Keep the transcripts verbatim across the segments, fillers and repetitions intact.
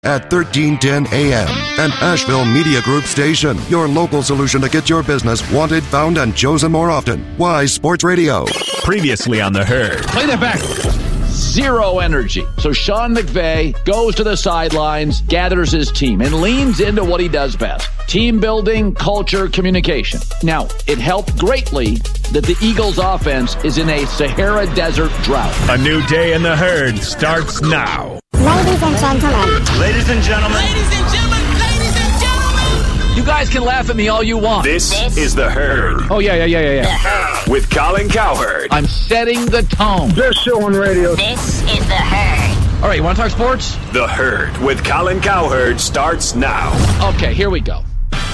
at thirteen ten A M. An Asheville Media Group station. Your local solution to get your business wanted, found, and chosen more often. Wise Sports Radio. Previously on The Herd. Play that back. Zero energy. So Sean McVay goes to the sidelines, gathers his team, and leans into what he does best. Team building, culture, communication. Now, it helped greatly that the Eagles' offense is in a Sahara Desert drought. A new day in The Herd starts now. Ladies and gentlemen. Ladies and gentlemen. Ladies and gentlemen. Ladies and gentlemen. You guys can laugh at me all you want. This, this is The Herd. Oh, yeah, yeah, yeah, yeah, yeah. With Colin Cowherd. I'm setting the tone. Best show on radio. This is The Herd. All right, you want to talk sports? The Herd with Colin Cowherd starts now. Okay, here we go.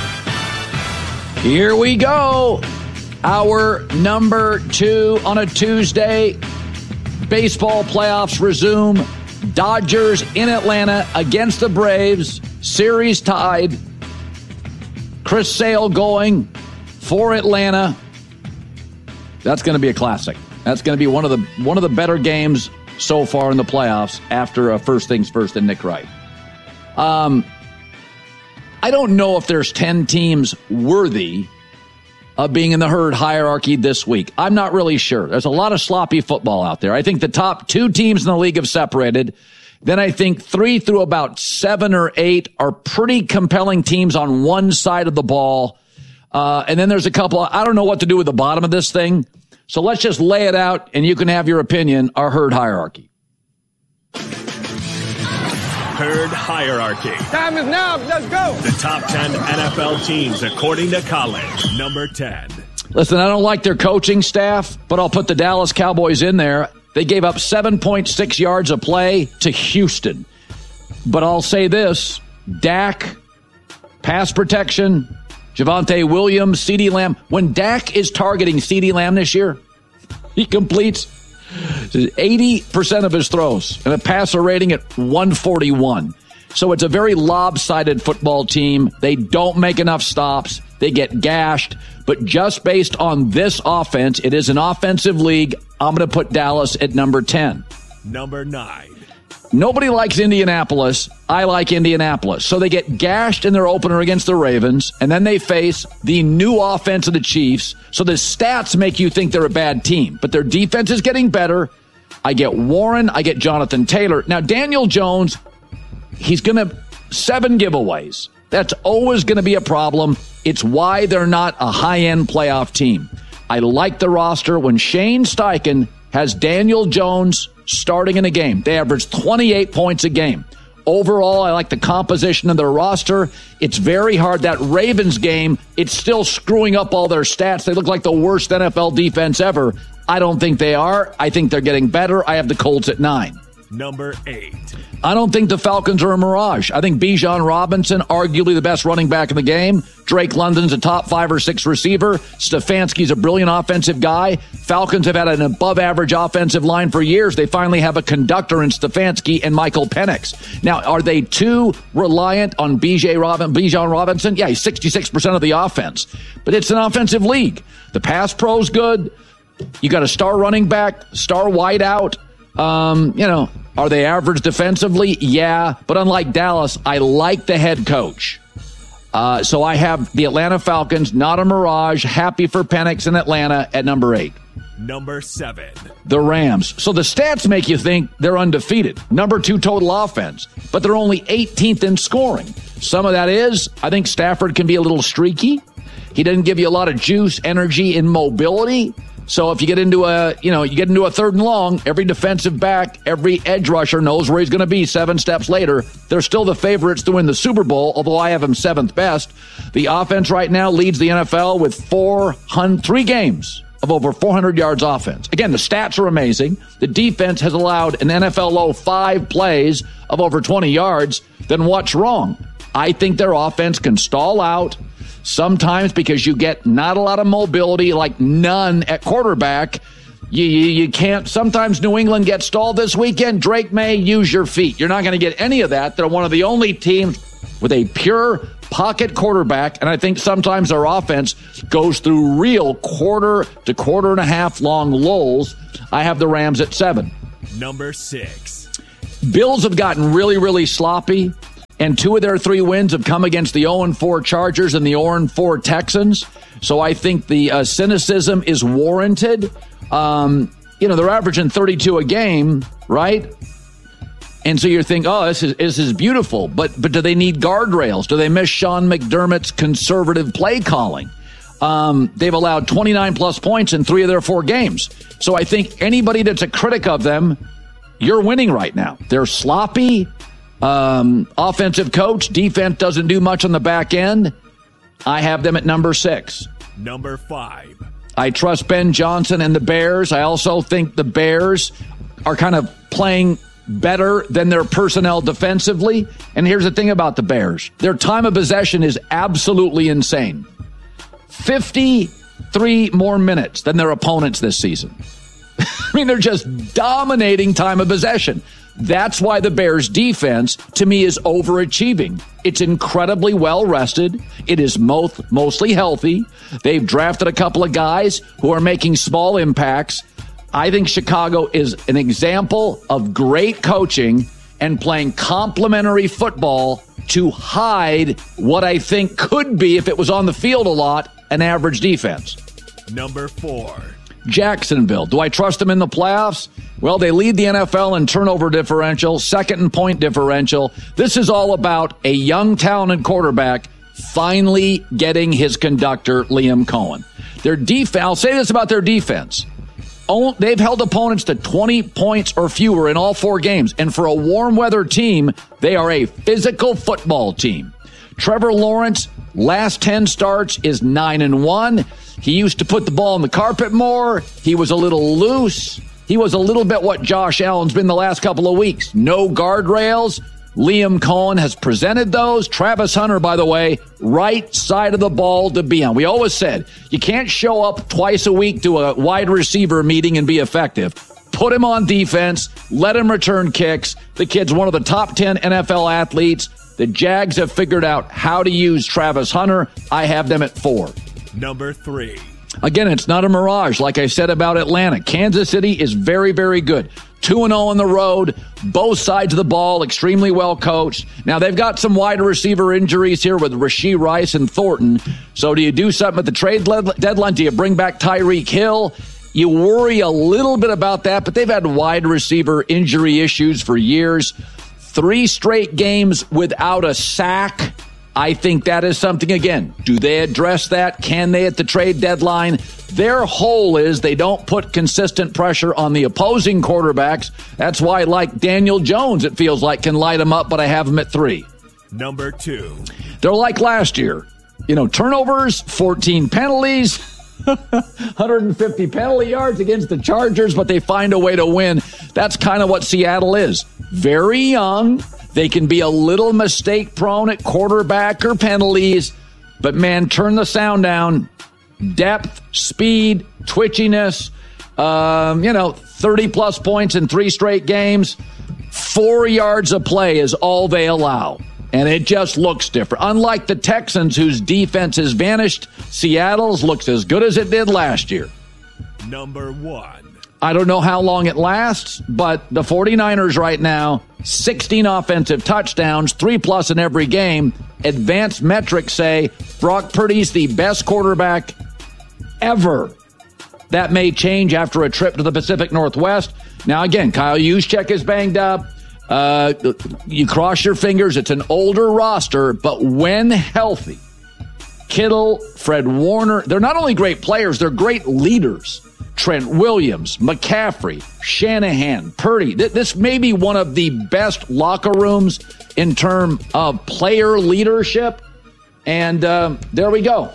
Here we go. Our number two on a Tuesday. Baseball playoffs resume. Dodgers in Atlanta against the Braves. Series tied. Chris Sale going for Atlanta. That's going to be a classic. That's going to be one of the one of the better games so far in the playoffs after uh, First Things First and Nick Wright. Um, I don't know if there's ten teams worthy of being in the Herd hierarchy this week. I'm not really sure. There's a lot of sloppy football out there. I think the top two teams in the league have separated. Then I think three through about seven or eight are pretty compelling teams on one side of the ball. Uh, and then there's a couple. I don't know what to do with the bottom of this thing. So let's just lay it out and you can have your opinion, our Herd hierarchy. Herd hierarchy. Time is now. Let's go. The top ten N F L teams according to Colin. Number ten. Listen, I don't like their coaching staff, but I'll put the Dallas Cowboys in there. They gave up seven point six yards a play to Houston. But I'll say this, Dak, pass protection, Javonte Williams, CeeDee Lamb. When Dak is targeting CeeDee Lamb this year, he completes eighty percent of his throws and a passer rating at one forty-one. So it's a very lopsided football team. They don't make enough stops. They get gashed. But just based on this offense, it is an offensive league. I'm going to put Dallas at number ten. Number nine. Nobody likes Indianapolis. I like Indianapolis. So they get gashed in their opener against the Ravens, and then they face the new offense of the Chiefs. So the stats make you think they're a bad team, but their defense is getting better. I get Warren. I get Jonathan Taylor. Now, Daniel Jones, he's going to seven giveaways. That's always going to be a problem. It's why they're not a high-end playoff team. I like the roster. When Shane Steichen has Daniel Jones starting in a game, they average twenty-eight points a game. Overall, I like the composition of their roster. It's very hard. That Ravens game, it's still screwing up all their stats. They look like the worst N F L defense ever. I don't think they are. I think they're getting better. I have the Colts at nine. Number eight. I don't think the Falcons are a mirage. I think Bijan Robinson, arguably the best running back in the game. Drake London's a top five or six receiver. Stefanski's a brilliant offensive guy. Falcons have had an above-average offensive line for years. They finally have a conductor in Stefanski and Michael Penix. Now, are they too reliant on B J Robin, Bijan Robinson? Yeah, he's sixty-six percent of the offense. But it's an offensive league. The pass pro's good. You got a star running back, star wideout. Um, you know, are they average defensively? Yeah. But unlike Dallas, I like the head coach. Uh, so I have the Atlanta Falcons, not a mirage, happy for Penix in Atlanta at number eight. Number seven. The Rams. So the stats make you think they're undefeated. Number two total offense, but they're only eighteenth in scoring. Some of that is, I think Stafford can be a little streaky. He doesn't give you a lot of juice, energy, and mobility. So if you get into a, you know, you get into a third and long, every defensive back, every edge rusher knows where he's going to be seven steps later. They're still the favorites to win the Super Bowl, although I have them seventh best. The offense right now leads the N F L with four hundred, three games of over four hundred yards offense. Again, the stats are amazing. The defense has allowed an N F L low five plays of over twenty yards. Then what's wrong? I think their offense can stall out. Sometimes because you get not a lot of mobility, like none at quarterback, you, you, you can't. Sometimes New England gets stalled this weekend. Drake May, use your feet. You're not going to get any of that. They're one of the only teams with a pure pocket quarterback, and I think sometimes their offense goes through real quarter to quarter and a half long lulls. I have the Rams at seven. Number six. Bills have gotten really, really sloppy. and two of their three wins have come against the oh and four Chargers and the oh and four Texans. So I think the uh, cynicism is warranted. Um, you know, they're averaging thirty-two a game, right? And so you're thinking, oh, this is, this is beautiful. But but do they need guardrails? Do they miss Sean McDermott's conservative play calling? Um, they've allowed twenty-nine plus points in three of their four games. So I think anybody that's a critic of them, you're winning right now. They're sloppy. Um, offensive coach. Defense doesn't do much on the back end. I have them at number six. Number five. I trust Ben Johnson and the Bears. I also think the Bears are kind of playing better than their personnel defensively. And here's the thing about the Bears. Their time of possession is absolutely insane. fifty-three more minutes than their opponents this season. I mean, they're just dominating time of possession. That's why the Bears defense, to me, is overachieving. It's incredibly well rested. It is most, mostly healthy. They've drafted a couple of guys who are making small impacts. I think Chicago is an example of great coaching and playing complementary football to hide what I think could be, if it was on the field a lot, an average defense. Number four. Jacksonville. Do I trust them in the playoffs? Well, they lead the N F L in turnover differential, second in point differential. This is all about a young, talented quarterback finally getting his conductor, Liam Cohen. Their defense, I'll say this about their defense. They've held opponents to twenty points or fewer in all four games. And for a warm weather team, they are a physical football team. Trevor Lawrence, last ten starts, is nine and one. He used to put the ball on the carpet more. He was a little loose. He was a little bit what Josh Allen's been the last couple of weeks. No guardrails. Liam Cohen has presented those. Travis Hunter, by the way, right side of the ball to be on. We always said you can't show up twice a week to a wide receiver meeting and be effective. Put him on defense. Let him return kicks. The kid's one of the top ten N F L athletes. The Jags have figured out how to use Travis Hunter. I have them at four. Number three. Again, it's not a mirage, like I said about Atlanta. Kansas City is very, very good. two and oh on the road, both sides of the ball, extremely well coached. Now, they've got some wide receiver injuries here with Rashee Rice and Thornton. So do you do something at the trade deadline? Do you bring back Tyreek Hill? You worry a little bit about that, but they've had wide receiver injury issues for years. Three straight games without a sack. I think that is something, again, do they address that? Can they at the trade deadline? Their hole is they don't put consistent pressure on the opposing quarterbacks. That's why, like Daniel Jones, it feels like, can light them up, but I have them at three. Number two. They're like last year. You know, turnovers, fourteen penalties, one hundred fifty penalty yards against the Chargers, but they find a way to win. That's kind of what Seattle is. Very young. They can be a little mistake prone at quarterback or penalties, but man, turn the sound down. Depth, speed, twitchiness, um, you know, thirty plus points in three straight games. Four yards of play is all they allow. And it just looks different. Unlike the Texans, whose defense has vanished, Seattle's looks as good as it did last year. Number one. I don't know how long it lasts, but the 49ers right now, sixteen offensive touchdowns, three plus in every game. Advanced metrics say Brock Purdy's the best quarterback ever. That may change after a trip to the Pacific Northwest. Now, again, Kyle Juszczyk is banged up. Uh, you cross your fingers. It's an older roster, but when healthy, Kittle, Fred Warner, they're not only great players, they're great leaders. Trent Williams, McCaffrey, Shanahan, Purdy. This may be one of the best locker rooms in terms of player leadership. And um, there we go.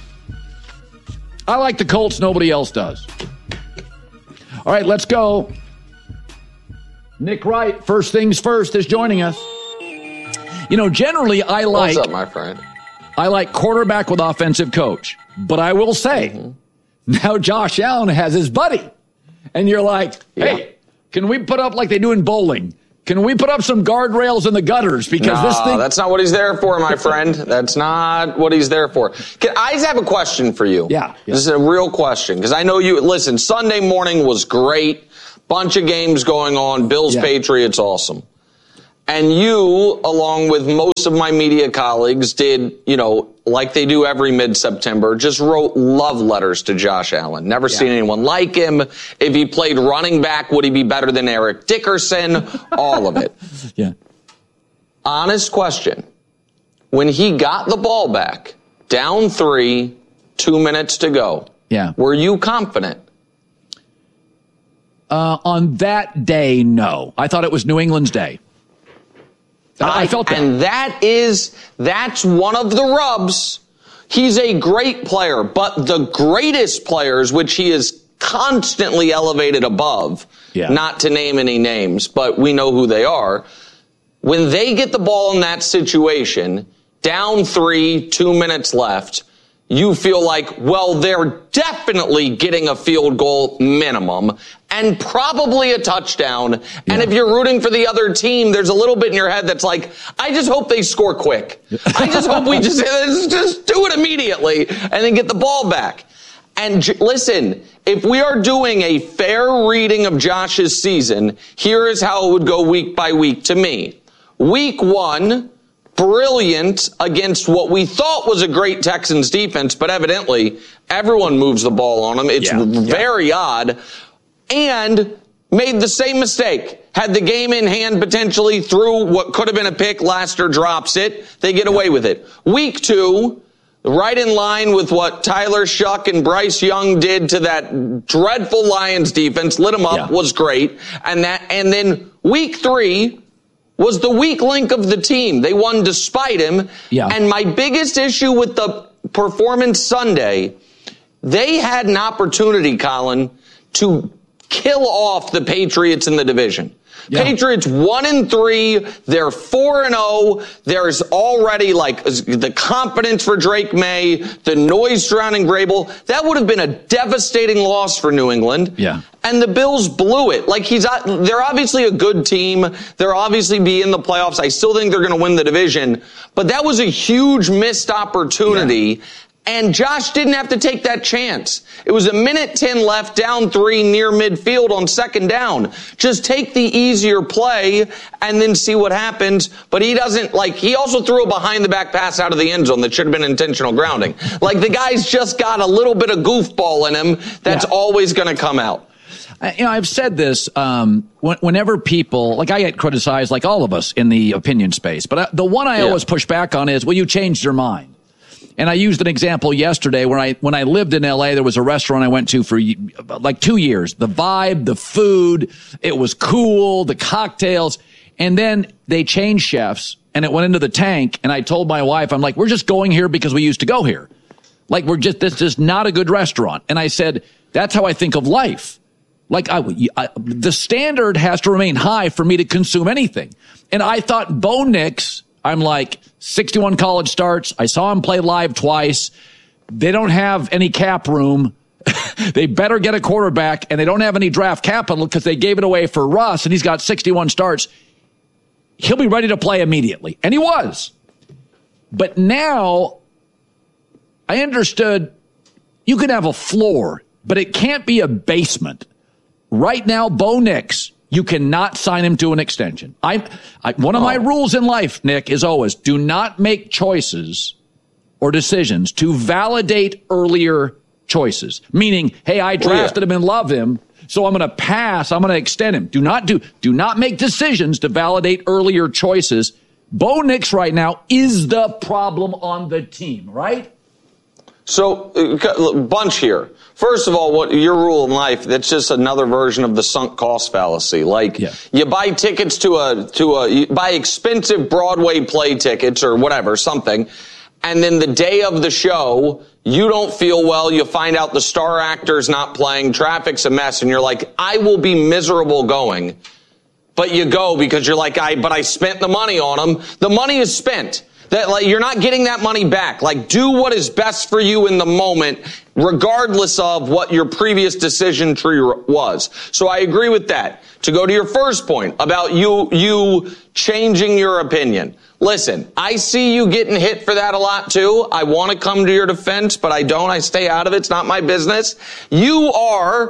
I like the Colts. Nobody else does. All right, let's go. Nick Wright, first things first, is joining us. You know, generally I like... What's up, my friend? I like quarterback with offensive coach. But I will say... Mm-hmm. Now Josh Allen has his buddy. And you're like, hey, yeah. Can we put up like they do in bowling? Can we put up some guardrails in the gutters? Because no, this thing... that's not what he's there for, my friend. That's not what he's there for. Can, I just have a question for you. Yeah. yeah. This is a real question. Because I know you... Listen, Sunday morning was great. Bunch of games going on. Bills, yeah. Patriots, awesome. And you, along with most of my media colleagues, did, you know, like they do every mid-September, just wrote love letters to Josh Allen. Never yeah. seen anyone like him. If he played running back, would he be better than Eric Dickerson? All of it. Yeah. Honest question. When he got the ball back, down three, two minutes to go, yeah. were you confident? Uh, on that day, no. I thought it was New England's day. I, I felt that. And that is, that's one of the rubs. He's a great player, but the greatest players, which he is constantly elevated above, yeah. not to name any names, but we know who they are. When they get the ball in that situation, down three, two minutes left, you feel like, well, they're definitely getting a field goal minimum and probably a touchdown. Yeah. And if you're rooting for the other team, there's a little bit in your head that's like, I just hope they score quick. I just hope we just, just do it immediately and then get the ball back. And j- listen, if we are doing a fair reading of Josh's season, here is how it would go week by week to me. Week one, brilliant against what we thought was a great Texans defense, but evidently everyone moves the ball on them. It's yeah, very yeah. odd. And made the same mistake. Had the game in hand potentially, threw what could have been a pick. Laster drops it. They get away with it. Week two, right in line with what Tyler Shuck and Bryce Young did to that dreadful Lions defense, lit them up, yeah. was great. And that, and then week three was the weak link of the team. They won despite him. Yeah. And my biggest issue with the performance Sunday, they had an opportunity, Colin, to kill off the Patriots in the division. Yeah. Patriots one and three. They're four and oh. There's already like the confidence for Drake May, the noise surrounding Vrabel. That would have been a devastating loss for New England. Yeah. And the Bills blew it. Like he's, they're obviously a good team. They're obviously be in the playoffs. I still think they're going to win the division, but that was a huge missed opportunity. Yeah. And Josh didn't have to take that chance. It was a minute ten left, down three, near midfield on second down. Just take the easier play and then see what happens. But he doesn't, like, he also threw a behind-the-back pass out of the end zone that should have been intentional grounding. Like, the guy's just got a little bit of goofball in him that's yeah. always going to come out. You know, I've said this, um, whenever people, like I get criticized, like all of us in the opinion space, but the one I yeah. always push back on is, well, you changed your mind. And I used an example yesterday where I, when I lived in L A, there was a restaurant I went to for like two years. The vibe, the food, it was cool, the cocktails. And then they changed chefs and it went into the tank. And I told my wife, I'm like, we're just going here because we used to go here. Like we're just, this is not a good restaurant. And I said, that's how I think of life. Like I, I, the standard has to remain high for me to consume anything. And I thought Bo Nix, I'm like, sixty-one college starts. I saw him play live twice. They don't have any cap room. They better get a quarterback, and they don't have any draft capital because they gave it away for Russ, and he's got sixty-one starts. He'll be ready to play immediately. And he was. But now I understood you can have a floor, but it can't be a basement. Right now, Bo Nix, you cannot sign him to an extension. I, I one of oh. my rules in life, Nick, is always do not make choices or decisions to validate earlier choices. Meaning, hey, I drafted yeah. him and love him, so I'm going to pass. I'm going to extend him. Do not do do not make decisions to validate earlier choices. Bo Nix right now is the problem on the team, right? So, uh, bunch here. First of all, what your rule in life, that's just another version of the sunk cost fallacy. Like, yeah. you buy tickets to a, to a, you buy expensive Broadway play tickets or whatever, something, and then the day of the show, you don't feel well, you find out the star actor's not playing, traffic's a mess, and you're like, I will be miserable going. But you go because you're like, I, but I spent the money on them. The money is spent. That, like, you're not getting that money back. Like, do what is best for you in the moment, regardless of what your previous decision tree was. So I agree with that. To go to your first point about you, you changing your opinion. Listen, I see you getting hit for that a lot too. I want to come to your defense, but I don't. I stay out of it. It's not my business. You are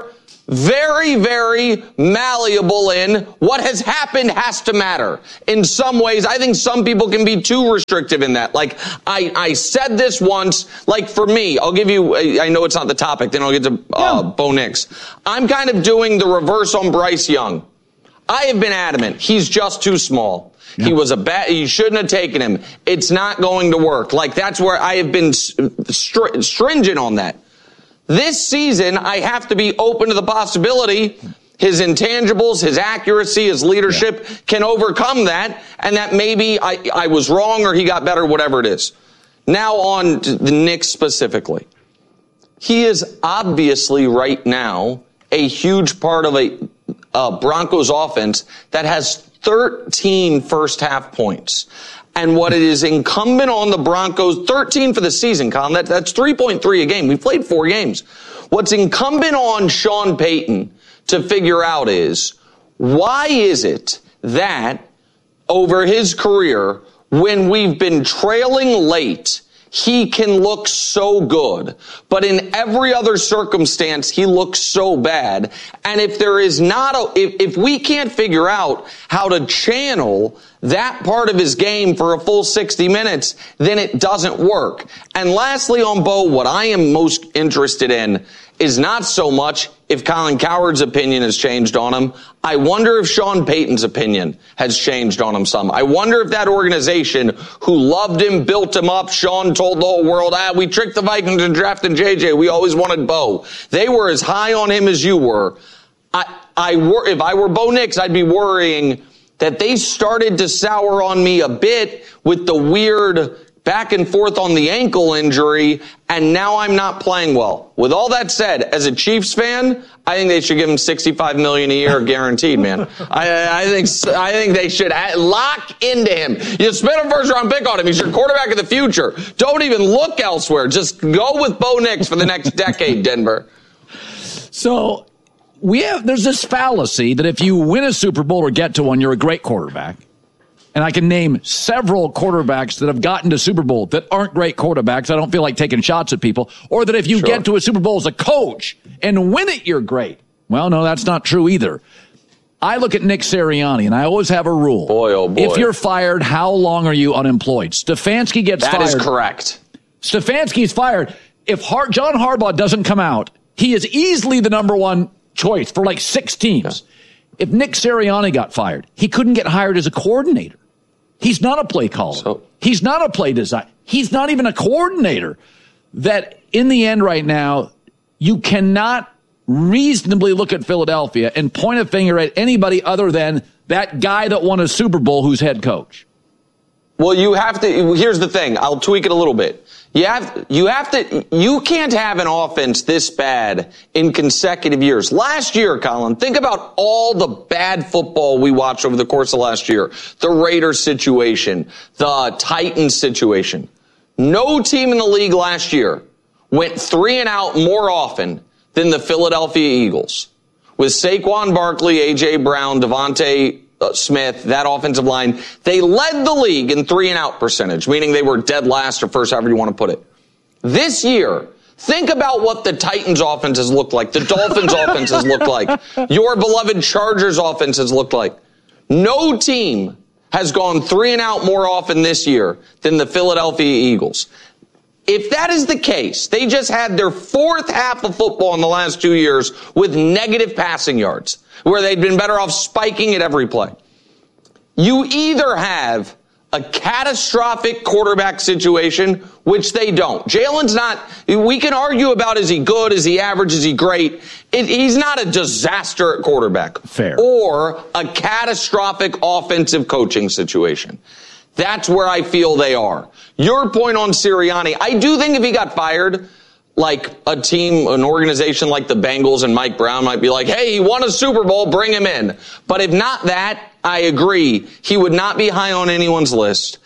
very, very malleable in what has happened has to matter. In some ways, I think some people can be too restrictive in that. Like, I, I said this once, like for me, I'll give you, I know it's not the topic, then I'll get to uh, yeah. Bo Nix. I'm kind of doing the reverse on Bryce Young. I have been adamant. He's just too small. Yeah. He was a bad, you shouldn't have taken him. It's not going to work. Like, that's where I have been str- stringent on that. This season, I have to be open to the possibility his intangibles, his accuracy, his leadership yeah. can overcome that, and that maybe I, I was wrong or he got better, whatever it is. Now on to the Knicks specifically. He is obviously right now a huge part of a uh, Broncos offense that has thirteen first half points. And what it is incumbent on the Broncos, thirteen for the season, Colin, that, that's three point three a game. We've played four games. What's incumbent on Sean Payton to figure out is, why is it that over his career, when we've been trailing late, he can look so good, but in every other circumstance, he looks so bad. And if there is not a, if, if we can't figure out how to channel that part of his game for a full sixty minutes, then it doesn't work. And lastly on Bo, what I am most interested in is not so much if Colin Cowherd's opinion has changed on him. I wonder if Sean Payton's opinion has changed on him some. I wonder if that organization who loved him, built him up, Sean told the whole world, ah, we tricked the Vikings in drafting J J. We always wanted Bo. They were as high on him as you were. I, I wor- if I were Bo Nix, I'd be worrying that they started to sour on me a bit with the weird back and forth on the ankle injury, and now I'm not playing well. With all that said, as a Chiefs fan, I think they should give him sixty-five million dollars a year guaranteed, man. I, I think I think they should lock into him. You spend a first-round pick on him. He's your quarterback of the future. Don't even look elsewhere. Just go with Bo Nix for the next decade, Denver. So we have there's this fallacy that if you win a Super Bowl or get to one, you're a great quarterback. And I can name several quarterbacks that have gotten to Super Bowl that aren't great quarterbacks. I don't feel like taking shots at people. Or that if you sure. get to a Super Bowl as a coach and win it, you're great. Well, no, that's not true either. I look at Nick Sirianni, and I always have a rule. Boy, oh boy. If you're fired, how long are you unemployed? Stefanski gets that fired. That is correct. Stefanski's fired. If Har- John Harbaugh doesn't come out, he is easily the number one choice for like six teams. Yeah. If Nick Sirianni got fired, he couldn't get hired as a coordinator. He's not a play caller. So, He's not a play designer. He's not even a coordinator. That in the end right now, you cannot reasonably look at Philadelphia and point a finger at anybody other than that guy that won a Super Bowl who's head coach. Well, you have to, here's the thing. I'll tweak it a little bit. You have, you have to, you can't have an offense this bad in consecutive years. Last year, Colin, think about all the bad football we watched over the course of last year. The Raiders situation, the Titans situation. No team in the league last year went three and out more often than the Philadelphia Eagles. With Saquon Barkley, A J Brown, Devontae Uh, Smith, that offensive line, they led the league in three and out percentage, meaning they were dead last or first, however you want to put it. This year, think about what the Titans offenses look like, the Dolphins offenses look like, your beloved Chargers offenses look like. No team has gone three and out more often this year than the Philadelphia Eagles. If that is the case, they just had their fourth half of football in the last two years with negative passing yards, where they'd been better off spiking at every play. You either have a catastrophic quarterback situation, which they don't. Jalen's not, we can argue about is he good, is he average, is he great. It, he's not a disaster at quarterback. Fair. Or a catastrophic offensive coaching situation. That's where I feel they are. Your point on Sirianni, I do think if he got fired, like a team, an organization like the Bengals and Mike Brown might be like, hey, he won a Super Bowl, bring him in. But if not that, I agree. He would not be high on anyone's list.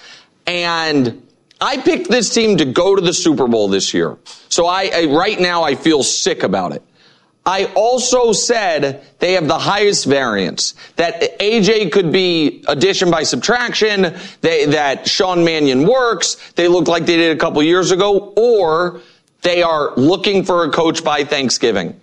And I picked this team to go to the Super Bowl this year. So I, I right now I feel sick about it. I also said they have the highest variance, that A J could be addition by subtraction, they, that Sean Mannion works, they look like they did a couple years ago, or they are looking for a coach by Thanksgiving.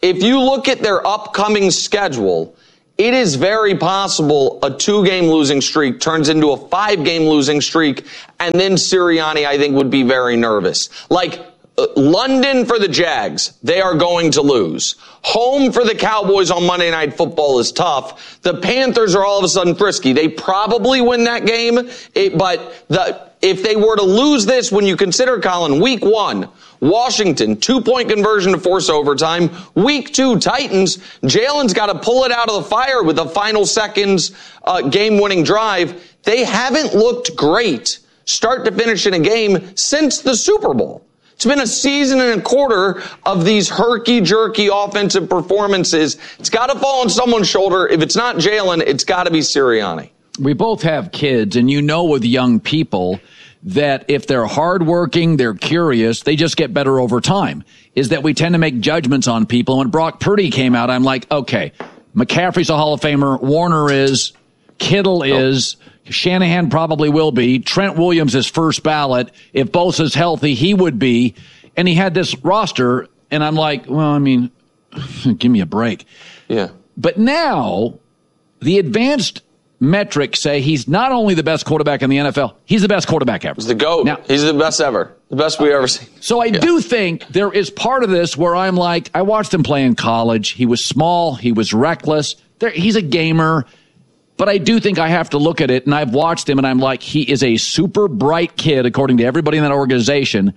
if you look at their upcoming schedule, it is very possible a two-game losing streak turns into a five-game losing streak, and then Sirianni, I think, would be very nervous. Like, uh, London for the Jags, they are going to lose. Home for the Cowboys on Monday Night Football is tough. The Panthers are all of a sudden frisky. They probably win that game, it, but the, if they were to lose this, when you consider, Colin, week one, Washington, two-point conversion to force overtime. Week two, Titans, Jalen's got to pull it out of the fire with the final seconds uh, game-winning drive. They haven't looked great start to finish in a game since the Super Bowl. It's been a season and a quarter of these herky-jerky offensive performances. It's got to fall on someone's shoulder. If it's not Jalen, it's got to be Sirianni. We both have kids, and you know with young people that if they're hardworking, they're curious, they just get better over time, is that we tend to make judgments on people. When Brock Purdy came out, I'm like, okay, McCaffrey's a Hall of Famer, Warner is, Kittle is, Shanahan probably will be, Trent Williams is first ballot. If Bosa's healthy, he would be. And he had this roster, and I'm like, well, I mean, give me a break. Yeah. But now, the advanced metrics say he's not only the best quarterback in the N F L, he's the best quarterback ever. He's the GOAT. Now, he's the best ever. The best we've ever seen. So I yeah. do think there is part of this where I'm like, I watched him play in college. He was small. He was reckless. There, he's a gamer. But I do think I have to look at it, and I've watched him, and I'm like, he is a super bright kid, according to everybody in that organization.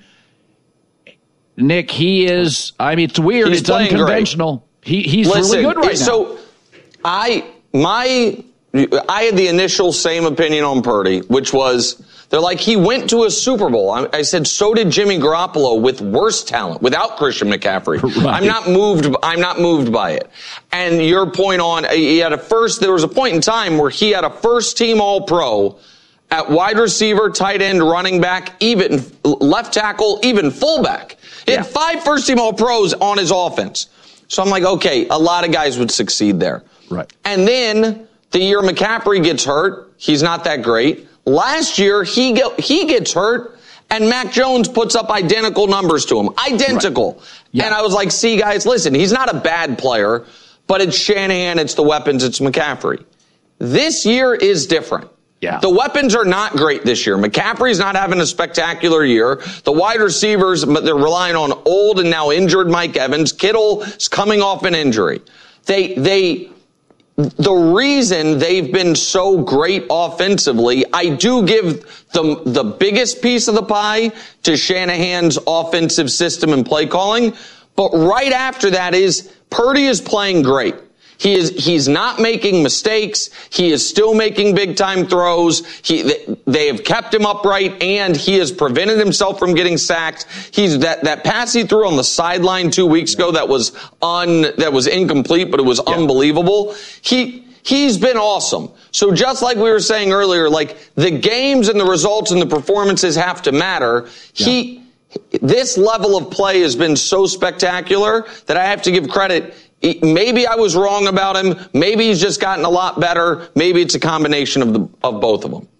Nick, he is, I mean, it's weird. He's it's unconventional. He, he's Listen, really good right now. So I, my... I had the initial same opinion on Purdy, which was, they're like, he went to a Super Bowl. I, I said, so did Jimmy Garoppolo with worse talent, without Christian McCaffrey. Right. I'm not moved, I'm not moved by it. And your point on, he had a first, there was a point in time where he had a first team All-Pro at wide receiver, tight end, running back, even left tackle, even fullback. He yeah. had five first team All-Pros on his offense. So I'm like, okay, a lot of guys would succeed there. Right. And then, the year McCaffrey gets hurt, he's not that great. Last year, he get, he gets hurt, and Mac Jones puts up identical numbers to him. Identical. Right. Yeah. And I was like, see, guys, listen, he's not a bad player, but it's Shanahan, it's the weapons, it's McCaffrey. This year is different. Yeah. The weapons are not great this year. McCaffrey's not having a spectacular year. The wide receivers, but they're relying on old and now injured Mike Evans. Kittle is coming off an injury. They, they... The reason they've been so great offensively, I do give the, the biggest piece of the pie to Shanahan's offensive system and play calling. But right after that is Purdy is playing great. He is, he's not making mistakes. He is still making big time throws. He, they, they have kept him upright, and he has prevented himself from getting sacked. He's that, that pass he threw on the sideline two weeks ago that was un, that was incomplete, but it was yeah. unbelievable. He, he's been awesome. So just like we were saying earlier, like the games and the results and the performances have to matter. Yeah. He, this level of play has been so spectacular that I have to give credit. Maybe I was wrong about him. Maybe he's just gotten a lot better. Maybe it's a combination of the of both of them.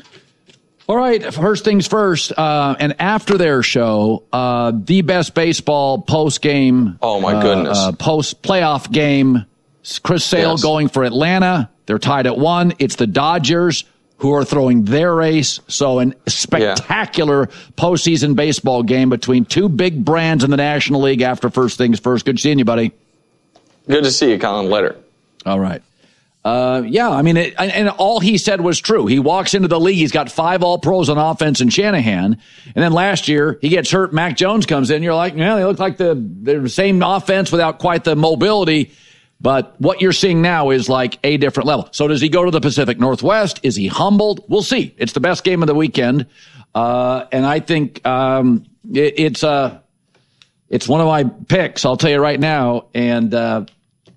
All right, first things first. Uh, and after their show, uh, the best baseball post game. Oh my goodness! Uh, uh, post playoff game. Chris Sale yes. going for Atlanta. They're tied at one. It's the Dodgers who are throwing their ace. So a spectacular yeah. postseason baseball game between two big brands in the National League after first things first. Good seeing you, buddy. Good to see you, Colin. Later. All right. Uh, yeah, I mean, it, and, and all he said was true. He walks into the league. He's got five All-Pros on offense in Shanahan. And then last year, he gets hurt. Mac Jones comes in. You're like, yeah, they look like the, the same offense without quite the mobility. But what you're seeing now is like a different level. So does he go to the Pacific Northwest? Is he humbled? We'll see. It's the best game of the weekend. Uh, and I think um, it, it's uh, it's one of my picks, I'll tell you right now. And uh,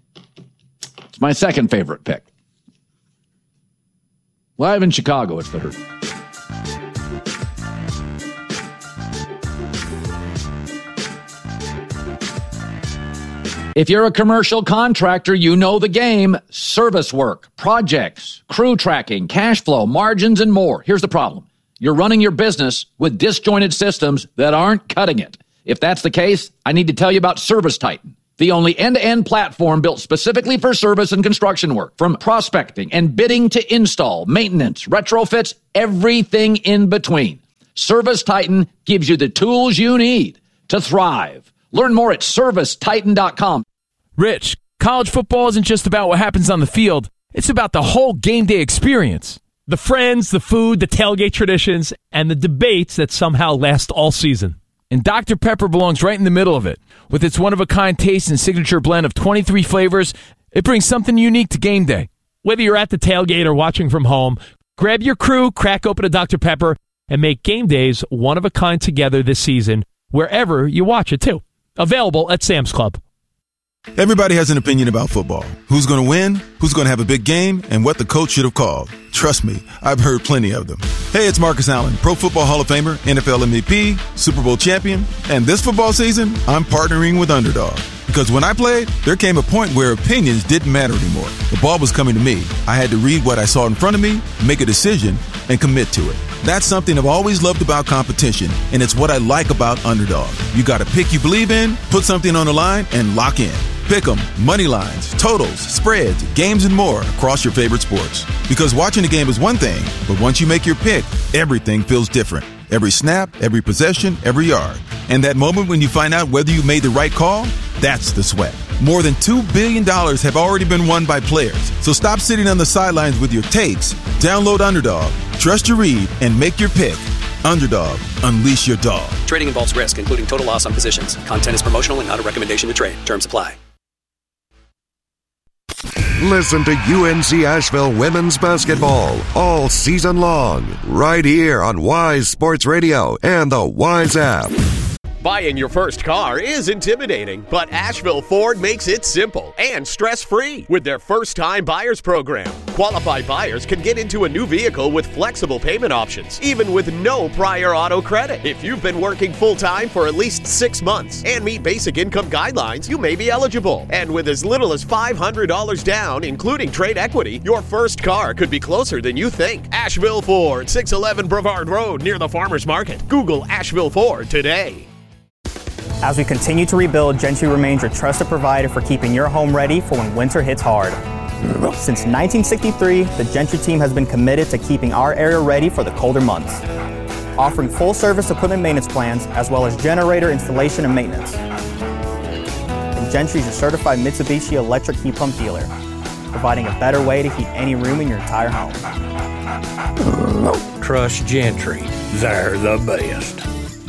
it's my second favorite pick. Live in Chicago, it's the Herd. If you're a commercial contractor, you know the game. Service work, projects, crew tracking, cash flow, margins, and more. Here's the problem. You're running your business with disjointed systems that aren't cutting it. If that's the case, I need to tell you about Service Titan. the only end-to-end platform built specifically for service and construction work. From prospecting and bidding to install, maintenance, retrofits, everything in between. ServiceTitan gives you the tools you need to thrive. Learn more at service titan dot com. Rich, college football isn't just about what happens on the field. It's about the whole game day experience. The friends, the food, the tailgate traditions, and the debates that somehow last all season. And Doctor Pepper belongs right in the middle of it. With its one-of-a-kind taste and signature blend of twenty-three flavors, it brings something unique to game day. Whether you're at the tailgate or watching from home, grab your crew, crack open a Doctor Pepper, and make game days one-of-a-kind together this season, wherever you watch it, too. Available at Sam's Club. Everybody has an opinion about football. Who's going to win, who's going to have a big game, and what the coach should have called. Trust me, I've heard plenty of them. Hey, it's Marcus Allen, Pro Football Hall of Famer, N F L M V P, Super Bowl champion, and this football season, I'm partnering with Underdog. Because when I played, there came a point where opinions didn't matter anymore. The ball was coming to me. I had to read what I saw in front of me, make a decision, and commit to it. That's something I've always loved about competition, and it's what I like about Underdog. You got a pick you believe in, put something on the line, and lock in. Pick 'em, money lines, totals, spreads, games, and more across your favorite sports. Because watching the game is one thing, but once you make your pick, everything feels different. Every snap, every possession, every yard. And that moment when you find out whether you made the right call, that's the sweat. More than two billion dollars have already been won by players. So stop sitting on the sidelines with your takes. Download Underdog, trust your read, and make your pick. Underdog, unleash your dog. Trading involves risk, including total loss on positions. Content is promotional and not a recommendation to trade. Terms apply. Listen to U N C Asheville women's basketball all season long, right here on Wise Sports Radio and the Wise app. Buying your first car is intimidating, but Asheville Ford makes it simple and stress-free with their first-time buyers program. Qualified buyers can get into a new vehicle with flexible payment options, even with no prior auto credit. If you've been working full-time for at least six months and meet basic income guidelines, you may be eligible. And with as little as five hundred dollars down, including trade equity, your first car could be closer than you think. Asheville Ford, six eleven Brevard Road near the Farmers Market. Google Asheville Ford today. As we continue to rebuild, Gentry remains your trusted provider for keeping your home ready for when winter hits hard. Since nineteen sixty-three, the Gentry team has been committed to keeping our area ready for the colder months, offering full-service equipment maintenance plans as well as generator installation and maintenance. And Gentry is your certified Mitsubishi electric heat pump dealer, providing a better way to heat any room in your entire home. Trust Gentry. They're the best.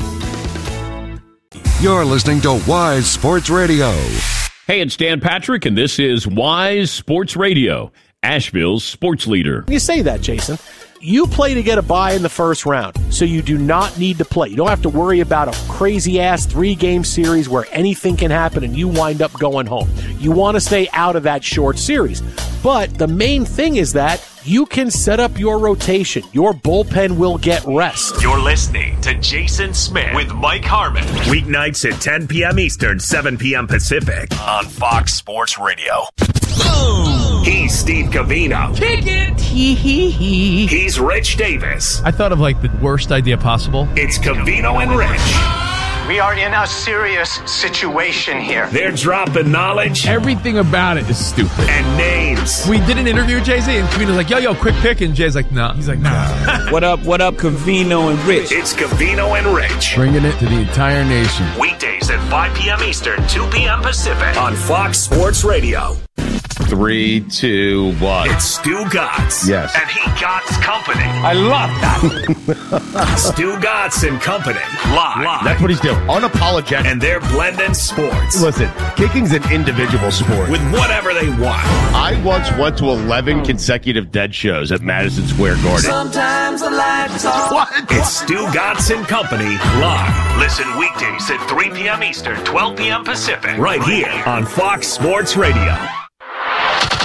You're listening to Wise Sports Radio. Hey, it's Dan Patrick, and this is Wise Sports Radio, Asheville's sports leader. You say that, Jason. You play to get a bye in the first round, so you do not need to play. You don't have to worry about a crazy-ass three-game series where anything can happen and you wind up going home. You want to stay out of that short series. But the main thing is that you can set up your rotation. Your bullpen will get rest. You're listening to Jason Smith with Mike Harmon. Weeknights at ten p.m. Eastern, seven p.m. Pacific on Fox Sports Radio. Boom! He's Steve Covino. Kick it! Hee hee hee. He's Rich Davis. I thought of like the worst idea possible. It's Covino and Rich. We are in a serious situation here. They're dropping knowledge. Everything about it is stupid. And names. We did an interview with Jay-Z, and Covino's like, yo, yo, quick pick. And Jay's like, nah. He's like, nah. What up, what up, Covino and Rich? It's Covino and Rich. Bringing it to the entire nation. Weekdays at five p.m. Eastern, two p.m. Pacific on Fox Sports Radio. Three, two, one. It's Stu Gotts. Yes. And he Gotts Company. I love that. Stu Gotts and Company. Live. Live. That's what he's doing. Unapologetic. And they're blending sports. Listen, kicking's an individual sport. With whatever they want. I once went to eleven consecutive dead shows at Madison Square Garden. Sometimes the lights off. What? It's Stu Gotts and Company live. Listen weekdays at three p.m. Eastern, twelve p.m. Pacific. Right here on Fox Sports Radio.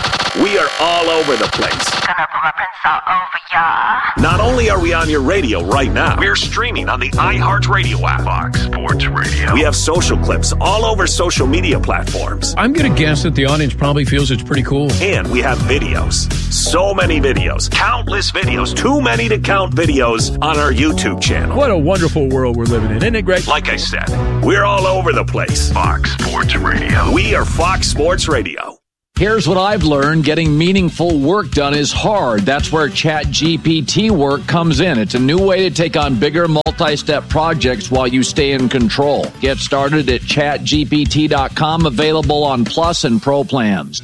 We are all over the place. Gonna pull up and all over ya. Not only are we on your radio right now, we're streaming on the iHeartRadio app. Fox Sports Radio. We have social clips all over social media platforms. I'm going to guess that the audience probably feels it's pretty cool. And we have videos. So many videos. Countless videos. Too many to count videos on our YouTube channel. What a wonderful world we're living in, isn't it, Greg? Like I said, we're all over the place. Fox Sports Radio. We are Fox Sports Radio. Here's what I've learned. Getting meaningful work done is hard. That's where ChatGPT work comes in. It's a new way to take on bigger multi-step projects while you stay in control. Get started at chat G P T dot com, available on Plus and Pro plans.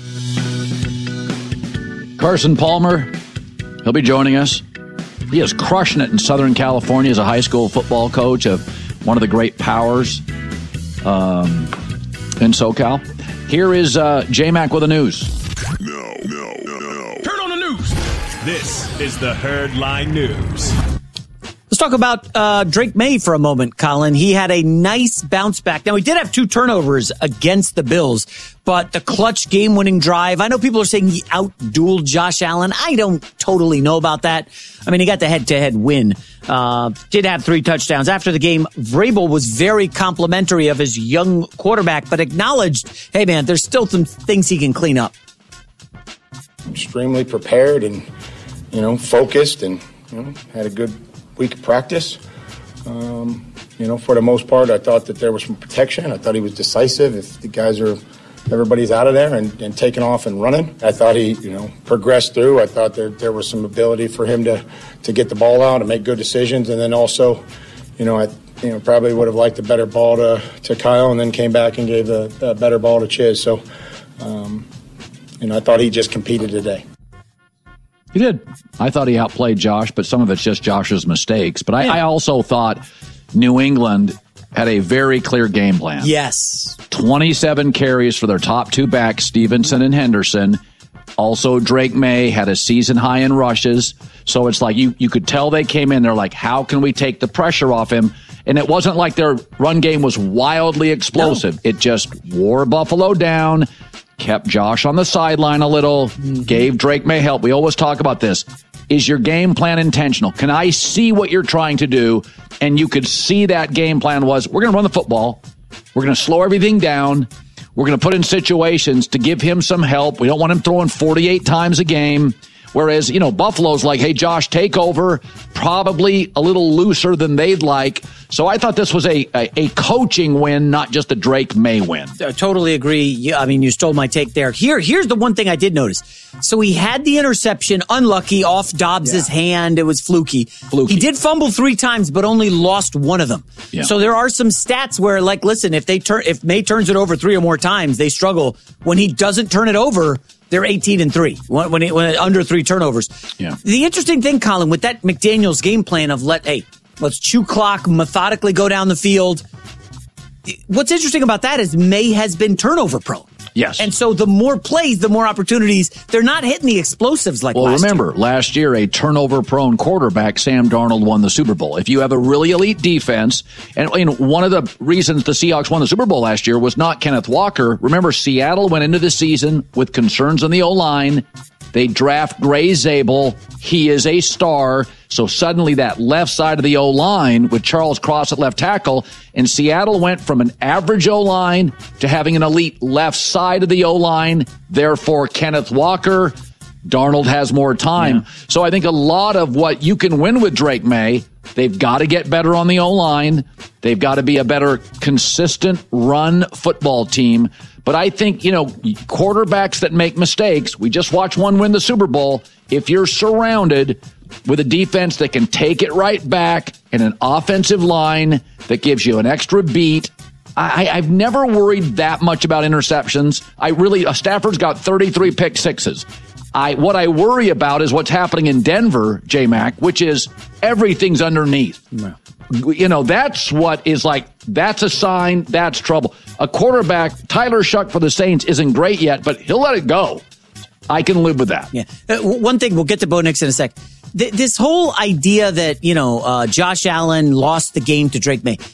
Carson Palmer, he'll be joining us. He is crushing it in Southern California as a high school football coach of one of the great powers um, in SoCal. Here is uh, J-Mac with the news. No, no, no. Turn on the news. This is the Herdline News. Let's talk about uh, Drake May for a moment, Colin. He had a nice bounce back. Now, he did have two turnovers against the Bills, but the clutch game-winning drive, I know people are saying he out-dueled Josh Allen. I don't totally know about that. I mean, he got the head-to-head win. Uh, did have three touchdowns. After the game, Vrabel was very complimentary of his young quarterback, but acknowledged, hey, man, there's still some things he can clean up. Extremely prepared and, you know, focused and, you know, had a good week of practice. Um, you know, for the most part, I thought that there was some protection. I thought he was decisive. If the guys are, everybody's out of there and, and taking off and running, I thought he, you know, progressed through. I thought there there was some ability for him to, to get the ball out and make good decisions. And then also, you know, I you know probably would have liked a better ball to, to Kyle, and then came back and gave a, a better ball to Chiz. So, um, you know, I thought he just competed today. He did. I thought he outplayed Josh, but some of it's just Josh's mistakes. But I, yeah. I also thought New England had a very clear game plan. Yes. twenty-seven carries for their top two backs, Stevenson and Henderson. Also, Drake May had a season high in rushes. So it's like you, you could tell they came in, they're like, how can we take the pressure off him? And it wasn't like their run game was wildly explosive. No. It just wore Buffalo down, kept Josh on the sideline a little, mm-hmm. gave Drake May help. We always talk about this. Is your game plan intentional? Can I see what you're trying to do? And you could see that game plan was, we're going to run the football. We're going to slow everything down. We're going to put in situations to give him some help. We don't want him throwing forty-eight times a game. Whereas, you know, Buffalo's like, hey, Josh, take over, probably a little looser than they'd like. So I thought this was a, a, a coaching win, not just a Drake May win. I totally agree. Yeah, I mean, you stole my take there. Here, Here's the one thing I did notice. So he had the interception, unlucky, off Dobbs' yeah. hand. It was fluky. fluky. He did fumble three times, but only lost one of them. Yeah. So there are some stats where, like, listen, if they turn, if May turns it over three or more times, they struggle. When he doesn't turn it over, they're eighteen and three when, when, it, when it, under three turnovers. Yeah. The interesting thing, Colin, with that McDaniels game plan of let, hey, let's chew clock, methodically go down the field. What's interesting about that is May has been turnover prone. Yes. And so the more plays, the more opportunities. They're not hitting the explosives like well, last remember, year. last year, a turnover-prone quarterback, Sam Darnold, won the Super Bowl. If you have a really elite defense, and, and one of the reasons the Seahawks won the Super Bowl last year was not Kenneth Walker. Remember, Seattle went into the season with concerns on the O-line. They draft Gray Zabel. He is a star. So suddenly that left side of the O-line with Charles Cross at left tackle, and Seattle went from an average O-line to having an elite left side of the O-line. Therefore, Kenneth Walker, Darnold has more time. Yeah. So I think a lot of what you can win with Drake May, they've got to get better on the O-line. They've got to be a better consistent run football team. But I think, you know, quarterbacks that make mistakes, we just watched one win the Super Bowl. If you're surrounded with a defense that can take it right back and an offensive line that gives you an extra beat, I, I've never worried that much about interceptions. I really, uh, Stafford's got thirty-three pick sixes. I what I worry about is what's happening in Denver, J-Mac, which is everything's underneath. Yeah. You know, that's what is like, that's a sign, that's trouble. A quarterback, Tyler Shuck for the Saints, isn't great yet, but he'll let it go. I can live with that. Yeah. Uh, one thing, we'll get to Bo Nix in a sec. Th- this whole idea that, you know, uh, Josh Allen lost the game to Drake May.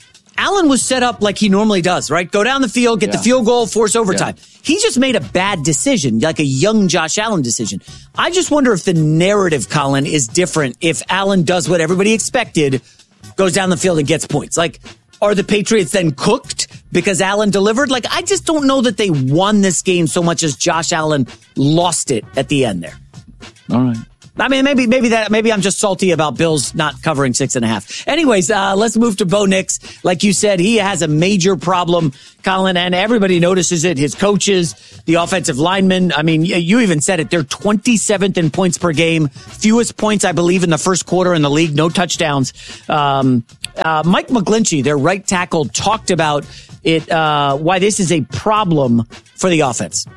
Allen was set up like he normally does, right? Go down the field, get yeah. the field goal, force overtime. Yeah. He just made a bad decision, like a young Josh Allen decision. I just wonder if the narrative, Colin, is different if Allen does what everybody expected, goes down the field and gets points. Like, are the Patriots then cooked because Allen delivered? Like, I just don't know that they won this game so much as Josh Allen lost it at the end there. All right. I mean, maybe maybe that maybe I'm just salty about Bills not covering six and a half. Anyways, uh, let's move to Bo Nix. Like you said, he has a major problem, Colin, and everybody notices it. His coaches, the offensive linemen. I mean, you even said it. They're twenty-seventh in points per game, fewest points, I believe, in the first quarter in the league. No touchdowns. Um, uh, Mike McGlinchey, their right tackle, talked about it. Uh, why this is a problem for the offense.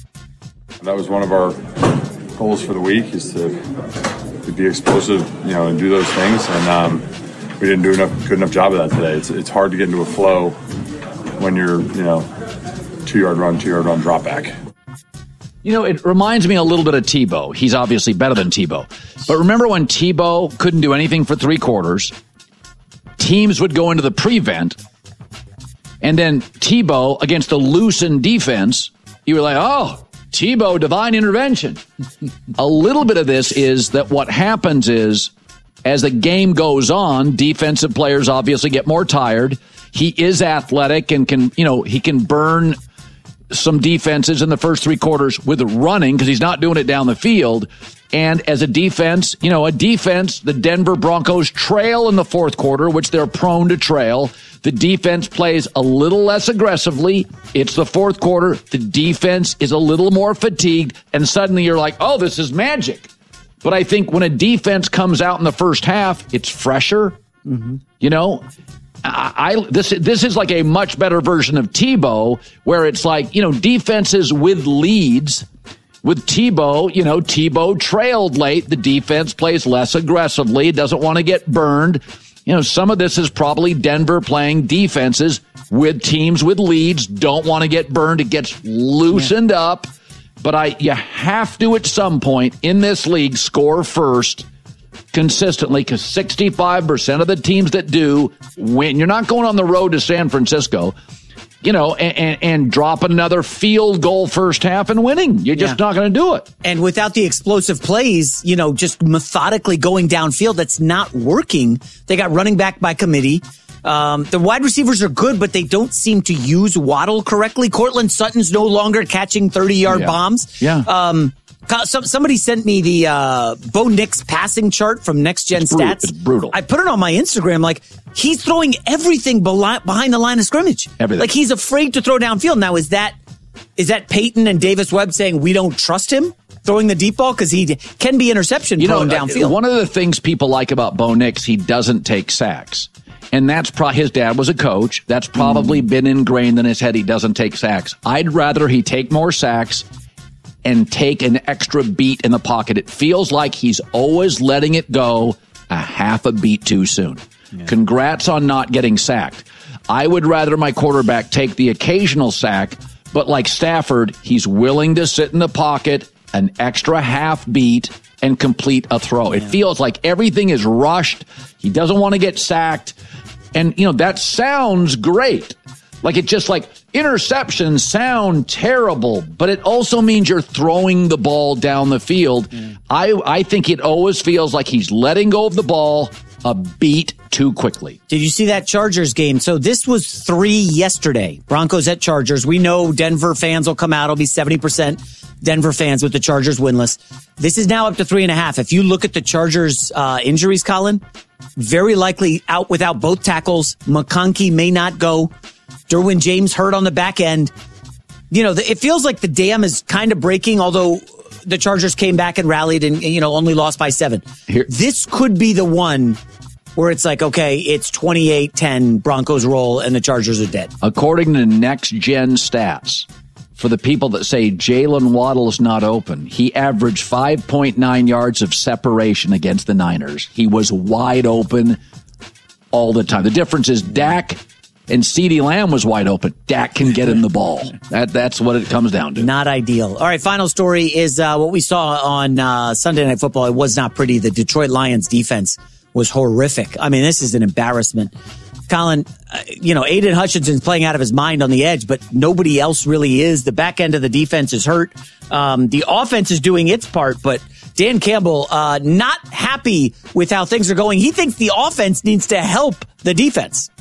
That was one of our goals for the week, is to, to be explosive, you know, and do those things. And um, we didn't do enough good enough job of that today. It's it's hard to get into a flow when you're, you know, two yard run, two yard run, drop back. You know, it reminds me a little bit of Tebow. He's obviously better than Tebow. But remember when Tebow couldn't do anything for three quarters? Teams would go into the prevent, and then Tebow against a loosened defense, you were like, oh, Tebow, divine intervention. A little bit of this is that what happens is, as the game goes on, defensive players obviously get more tired. He is athletic and can, you know, he can burn some defenses in the first three quarters with running because he's not doing it down the field. And as a defense, you know, a defense, the Denver Broncos trail in the fourth quarter, which they're prone to trail. The defense plays a little less aggressively. It's the fourth quarter. The defense is a little more fatigued. And suddenly you're like, oh, this is magic. But I think when a defense comes out in the first half, it's fresher. Mm-hmm. You know, I, I this this is like a much better version of Tebow, where it's like, you know, defenses with leads. With Tebow, you know, Tebow trailed late. The defense plays less aggressively, doesn't want to get burned. You know, some of this is probably Denver playing defenses with teams with leads, don't want to get burned. It gets loosened yeah. up. But I, you have to, at some point in this league, score first consistently, because sixty-five percent of the teams that do win. You're not going on the road to San Francisco, you know, and, and, and dropping another field goal first half and winning. You're just yeah. not going to do it. And without the explosive plays, you know, just methodically going downfield, that's not working. They got running back by committee. Um, the wide receivers are good, but they don't seem to use Waddle correctly. Cortland Sutton's no longer catching thirty-yard yeah. bombs. Yeah. Um, somebody sent me the uh, Bo Nix passing chart from Next Gen it's Stats. It's brutal. I put it on my Instagram. Like, he's throwing everything behind the line of scrimmage. Everything. Like, he's afraid to throw downfield. Now, is that is that Peyton and Davis Webb saying we don't trust him throwing the deep ball? Because he can be interception you prone know, downfield. One of the things people like about Bo Nix, he doesn't take sacks. And that's pro- his dad was a coach. That's probably mm. been ingrained in his head. He doesn't take sacks. I'd rather he take more sacks and take an extra beat in the pocket. It feels like he's always letting it go a half a beat too soon. Yeah. Congrats on not getting sacked. I would rather my quarterback take the occasional sack, but like Stafford, he's willing to sit in the pocket an extra half beat and complete a throw. Yeah. It feels like everything is rushed. He doesn't want to get sacked. And, you know, that sounds great. Like, it just like interceptions sound terrible, but it also means you're throwing the ball down the field. Yeah. I, I think it always feels like he's letting go of the ball a beat too quickly. Did you see that Chargers game? So this was three yesterday. Broncos at Chargers. We know Denver fans will come out. It'll be seventy percent Denver fans with the Chargers winless. This is now up to three and a half. If you look at the Chargers uh, injuries, Colin, very likely out without both tackles. McConkey may not go. Derwin James hurt on the back end. You know, it feels like the dam is kind of breaking, although the Chargers came back and rallied and, you know, only lost by seven. Here. This could be the one where it's like, okay, it's twenty-eight ten Broncos roll and the Chargers are dead. According to Next Gen Stats, for the people that say Jalen Waddle is not open, he averaged five point nine yards of separation against the Niners. He was wide open all the time. The difference is Dak and CeeDee Lamb was wide open. Dak can get him the ball. That That's what it comes down to. Not ideal. All right, final story is uh, what we saw on uh, Sunday Night Football. It was not pretty. The Detroit Lions defense was horrific. I mean, this is an embarrassment. Colin, uh, you know, Aiden Hutchinson's playing out of his mind on the edge, but nobody else really is. The back end of the defense is hurt. Um, the offense is doing its part, but Dan Campbell, uh, not happy with how things are going. He thinks the offense needs to help the defense.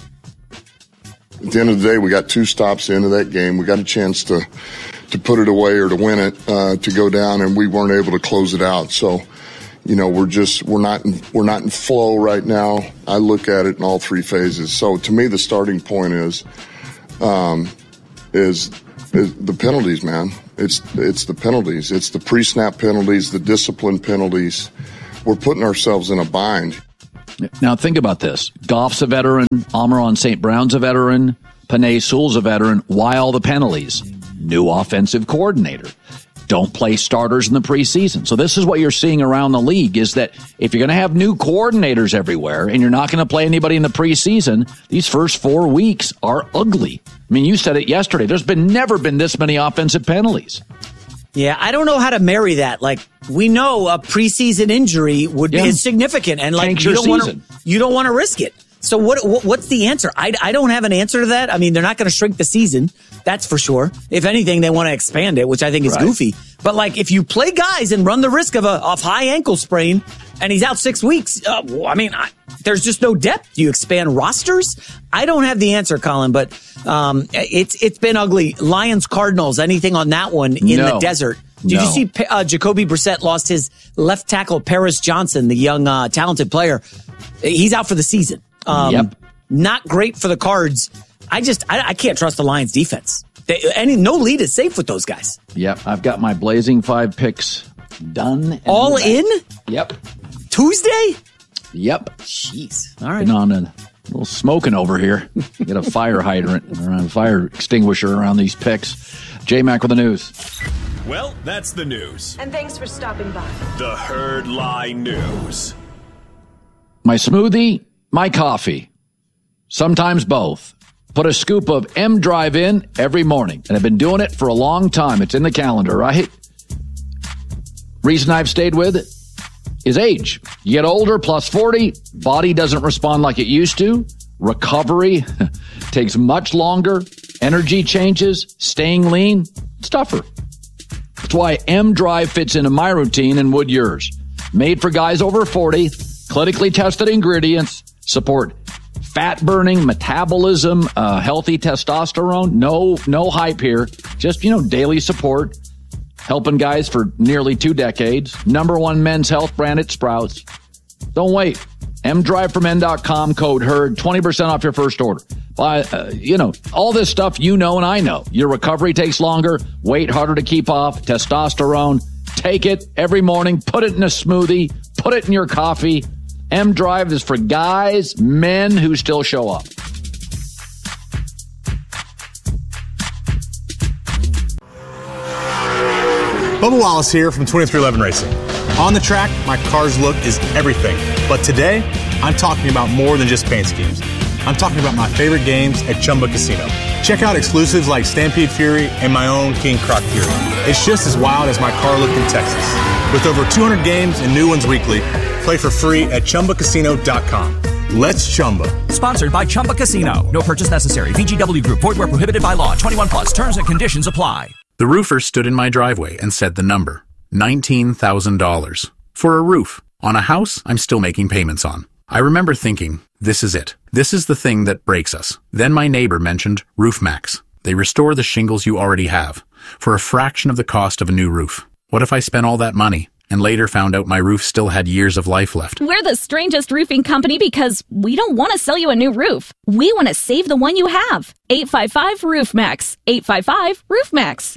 At the end of the day, we got two stops into that game. We got a chance to to put it away or to win it, uh, to go down, and we weren't able to close it out. So, you know, we're just we're not in, we're not in flow right now. I look at it in all three phases. So to me, the starting point is um, is, is the penalties, man. It's it's the penalties. It's the pre-snap penalties, the discipline penalties. We're putting ourselves in a bind. Now think about this: Goff's a veteran, Amon-Ra Saint Brown's a veteran, Penei Sewell's a veteran. Why all the penalties? New offensive coordinator. Don't play starters in the preseason. So this is what you're seeing around the league, is that if you're going to have new coordinators everywhere and you're not going to play anybody in the preseason, these first four weeks are ugly. I mean, you said it yesterday. There's been never been this many offensive penalties. Yeah, I don't know how to marry that. Like, we know a preseason injury would yeah. be significant, and like you don't want to you don't want to risk it. So what, what what's the answer? I, I don't have an answer to that. I mean, they're not going to shrink the season. That's for sure. If anything, they want to expand it, which I think is right. goofy. But like, if you play guys and run the risk of a of high ankle sprain, and he's out six weeks, uh, well, I mean, I, there's just no depth. Do you expand rosters? I don't have the answer, Colin. But um, it's it's been ugly. Lions, Cardinals. Anything on that one in no. the desert? Did no. you see uh, Jacoby Brissett lost his left tackle, Paris Johnson, the young uh, talented player? He's out for the season. Um, yep. Not great for the Cards. I just, I, I can't trust the Lions defense. They, any, no lead is safe with those guys. Yep. I've got my Blazing Five picks done. All in? Yep. Tuesday? Yep. Jeez. All right. Been on a little smoking over here. Get a fire hydrant or a fire extinguisher around these picks. J-Mac with the news. Well, that's the news. And thanks for stopping by. The Herd Lie News. My smoothie, my coffee. Sometimes both. Put a scoop of M-Drive in every morning. And I've been doing it for a long time. It's in the calendar, right? Reason I've stayed with it is age. You get older, plus forty, body doesn't respond like it used to. Recovery takes much longer. Energy changes. Staying lean, it's tougher. That's why M-Drive fits into my routine and would yours. Made for guys over forty, clinically tested ingredients, support fat burning, metabolism, uh, healthy testosterone. No, no hype here. Just, you know, daily support. Helping guys for nearly two decades. Number one men's health brand at Sprouts. Don't wait. M drive for men dot com, code HERD, twenty percent off your first order. Buy, uh, you know, all this stuff you know and I know. Your recovery takes longer, weight harder to keep off, testosterone. Take it every morning, put it in a smoothie, put it in your coffee. M-Drive is for guys, men who still show up. Bubba Wallace here from twenty-three eleven Racing. On the track, my car's look is everything. But today, I'm talking about more than just paint schemes. I'm talking about my favorite games at Chumba Casino. Check out exclusives like Stampede Fury and my own King Croc Fury. It's just as wild as my car look in Texas. With over two hundred games and new ones weekly, play for free at Chumba Casino dot com. Let's Chumba. Sponsored by Chumba Casino. No purchase necessary. V G W Group. Void where prohibited by law. twenty-one plus. Terms and conditions apply. The roofer stood in my driveway and said the number. nineteen thousand dollars. For a roof. On a house I'm still making payments on. I remember thinking, this is it. This is the thing that breaks us. Then my neighbor mentioned RoofMax. They restore the shingles you already have for a fraction of the cost of a new roof. What if I spent all that money and later found out my roof still had years of life left? We're the strangest roofing company because we don't want to sell you a new roof. We want to save the one you have. eight five five roof max. eight five five roof max.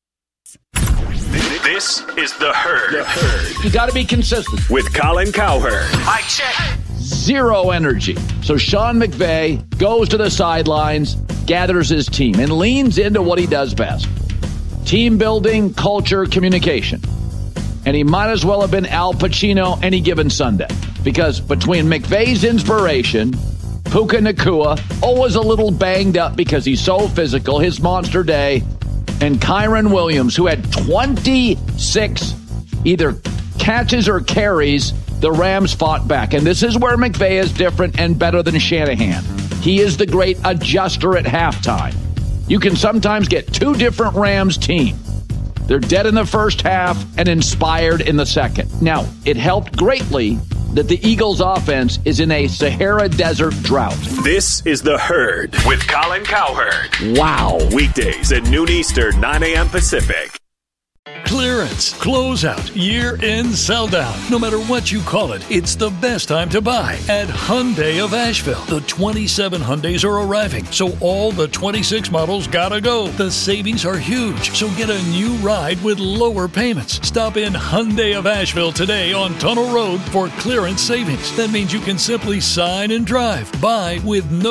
This is The Herd. The Herd. You got to be consistent. With Colin Cowherd. I check. Zero energy. So Sean McVay goes to the sidelines, gathers his team, and leans into what he does best. Team building, culture, communication. And he might as well have been Al Pacino any given Sunday. Because between McVay's inspiration, Puka Nacua, always a little banged up because he's so physical, his monster day, and Kyron Williams, who had twenty-six either catches or carries, the Rams fought back. And this is where McVay is different and better than Shanahan. He is the great adjuster at halftime. You can sometimes get two different Rams teams. They're dead in the first half and inspired in the second. Now, it helped greatly that the Eagles' offense is in a Sahara Desert drought. This is The Herd with Colin Cowherd. Wow. Weekdays at noon Eastern, nine a.m. Pacific. Clearance, closeout, year-end sell-down. No matter what you call it, it's the best time to buy at Hyundai of Asheville. The twenty-seven Hyundais are arriving, so all the twenty-six models gotta go. The savings are huge, so get a new ride with lower payments. Stop in Hyundai of Asheville today on Tunnel Road for clearance savings. That means you can simply sign and drive. Buy with no